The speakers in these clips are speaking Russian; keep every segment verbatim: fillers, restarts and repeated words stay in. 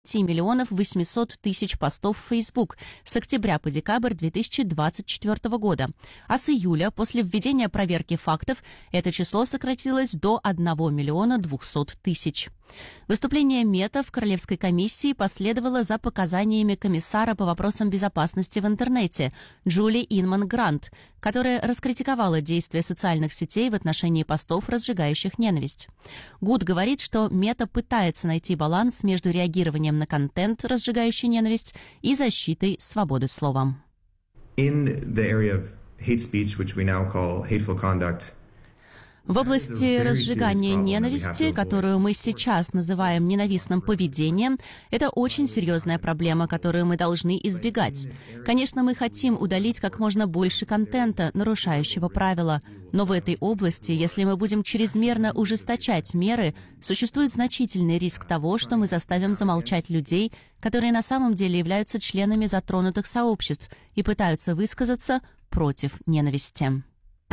миллионов восемьсот тысяч постов в Facebook с октября по декабрь две тысячи двадцать четвёртого года, а с июля, после введения проверки фактов, это число сократилось до одного миллиона двухсот тысяч. Выступление Мета в Королевской комиссии последовало за показаниями комиссара по вопросам безопасности в интернете Джули Инман-Грант, которая раскритиковала действия социальных сетей в отношении постов, разжигающих ненависть. Гуд говорит, что Мета пытается найти баланс между реагированием на контент, разжигающий ненависть, и защитой свободы слова. In the area of hate speech, which we now call hateful conduct, в области разжигания ненависти, которую мы сейчас называем ненавистным поведением, это очень серьезная проблема, которую мы должны избегать. Конечно, мы хотим удалить как можно больше контента, нарушающего правила, но в этой области, если мы будем чрезмерно ужесточать меры, существует значительный риск того, что мы заставим замолчать людей, которые на самом деле являются членами затронутых сообществ и пытаются высказаться против ненависти.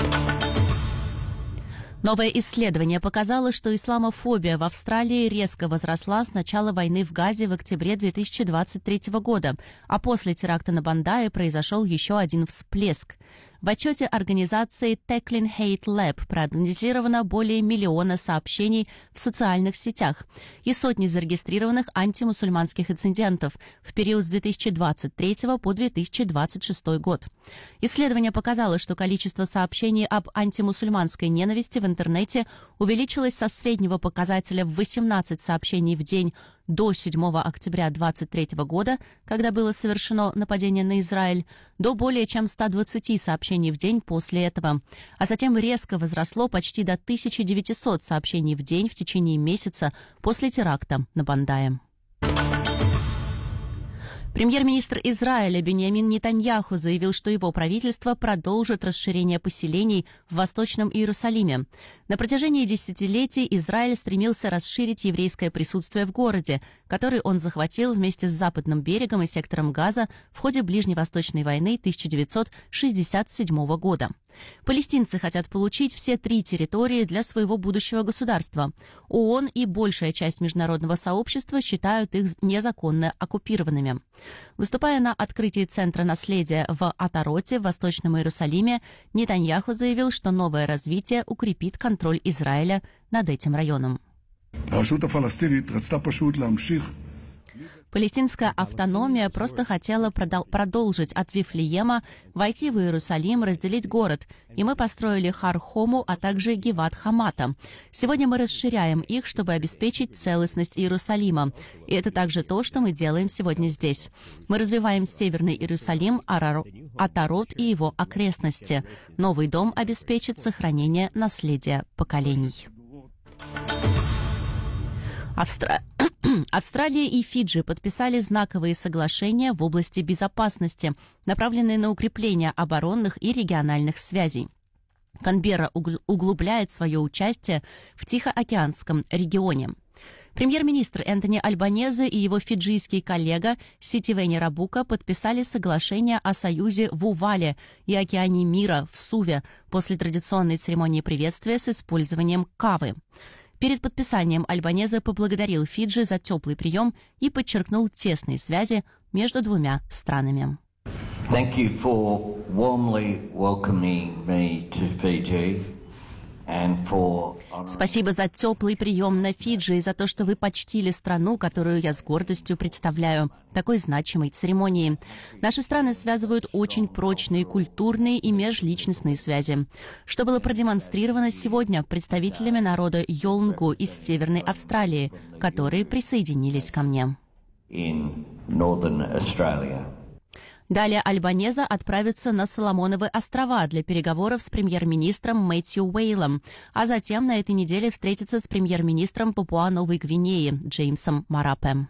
Новое исследование показало, что исламофобия в Австралии резко возросла с начала войны в Газе в октябре две тысячи двадцать третьего года, а после теракта на Бандае произошел еще один всплеск. В отчете организации Tackling Hate Lab проанализировано более миллиона сообщений в социальных сетях и сотни зарегистрированных антимусульманских инцидентов в период с две тысячи двадцать третьего по две тысячи двадцать шестой год. Исследование показало, что количество сообщений об антимусульманской ненависти в интернете увеличилось со среднего показателя в восемнадцать сообщений в день до седьмого октября две тысячи двадцать третьего года, когда было совершено нападение на Израиль, до более чем ста двадцати сообщений в день после этого, а затем резко возросло почти до тысячи девятисот сообщений в день в течение месяца после теракта на Бандае. Премьер-министр Израиля Биньямин Нетаньяху заявил, что его правительство продолжит расширение поселений в Восточном Иерусалиме. На протяжении десятилетий Израиль стремился расширить еврейское присутствие в городе, который он захватил вместе с Западным берегом и сектором Газа в ходе Ближневосточной войны тысяча девятьсот шестьдесят седьмого года. Палестинцы хотят получить все три территории для своего будущего государства. ООН и большая часть международного сообщества считают их незаконно оккупированными. Выступая на открытии Центра наследия в Атароте в Восточном Иерусалиме, Нетаньяху заявил, что новое развитие укрепит контроль Израиля над этим районом. Палестинская автономия просто хотела продол- продолжить от Вифлеема, войти в Иерусалим, разделить город, и мы построили Хар-Хому, а также Гиват-Хамата. Сегодня мы расширяем их, чтобы обеспечить целостность Иерусалима, и это также то, что мы делаем сегодня здесь. Мы развиваем Северный Иерусалим, Арар... Атарот и его окрестности. Новый дом обеспечит сохранение наследия поколений. Австра... Австралия и Фиджи подписали знаковые соглашения в области безопасности, направленные на укрепление оборонных и региональных связей. Канберра углубляет свое участие в Тихоокеанском регионе. Премьер-министр Энтони Альбанезе и его фиджийский коллега Ситивени Рабука подписали соглашение о союзе в Увале и океане мира в Суве после традиционной церемонии приветствия с использованием кавы. Перед подписанием Альбанезе поблагодарил Фиджи за теплый прием и подчеркнул тесные связи между двумя странами. Thank you for warmly welcoming me to Fiji and for... Спасибо за теплый прием на Фиджи и за то, что вы почтили страну, которую я с гордостью представляю, такой значимой церемонии. Наши страны связывают очень прочные культурные и межличностные связи, что было продемонстрировано сегодня представителями народа Йолнгу из Северной Австралии, которые присоединились ко мне. in Northern Australia. Далее Альбанезе отправится на Соломоновы острова для переговоров с премьер-министром Мэтью Уэйлом, а затем на этой неделе встретится с премьер-министром Папуа-Новой Гвинеи Джеймсом Марапе.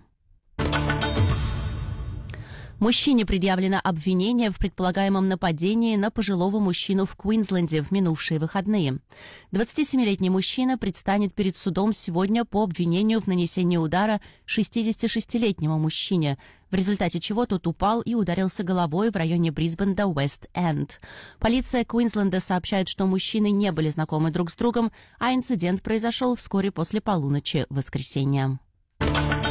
Мужчине предъявлено обвинение в предполагаемом нападении на пожилого мужчину в Квинсленде в минувшие выходные. двадцатисемилетний мужчина предстанет перед судом сегодня по обвинению в нанесении удара шестидесятишестилетнему мужчине, в результате чего тот упал и ударился головой в районе Брисбенда Уэст-Энд. Полиция Квинсленда сообщает, что мужчины не были знакомы друг с другом, а инцидент произошел вскоре после полуночи в воскресенье.